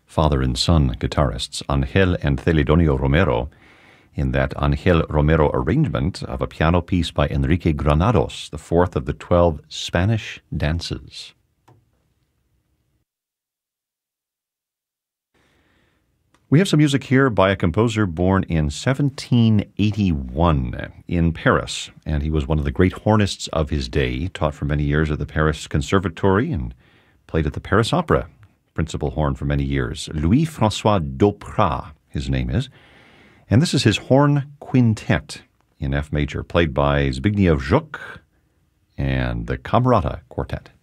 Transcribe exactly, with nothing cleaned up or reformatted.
father and son guitarists, Angel and Celedonio Romero, in that Angel Romero arrangement of a piano piece by Enrique Granados, the fourth of the twelve Spanish dances. We have some music here by a composer born in seventeen eighty-one in Paris, and he was one of the great hornists of his day, taught for many years at the Paris Conservatory and played at the Paris Opera, principal horn for many years. Louis-François Doprat, his name is. And this is his horn quintet in F major, played by Zbigniew Żuk and the Camerata Quartet.